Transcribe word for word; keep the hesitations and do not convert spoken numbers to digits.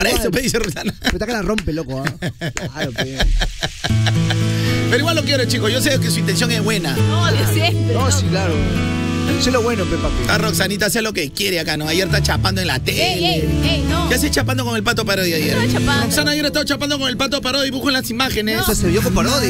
Para eso, pe, dice Roxana. Pero está que la rompe, loco, ¿eh? Claro, pe. Pero igual lo quiero, chicos. Yo sé que su intención es buena. No, de siempre. No, sí, claro. Eso es lo bueno, pe, papi. A Roxanita hace lo que quiere acá, ¿no? Ayer está chapando en la tele. Ey, ey, ey, no. ¿Qué hace chapando con el Pato Parodi ayer? No, chapando. Roxana ayer estaba chapando con el Pato Parodi, dibujo en las imágenes. O sea, se vio con Parodi.